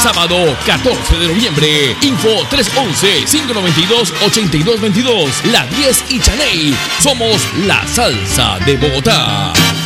Sábado 14 de noviembre. Info 311-592-8222. La 10 y Chaney. Somos la salsa de Bogotá.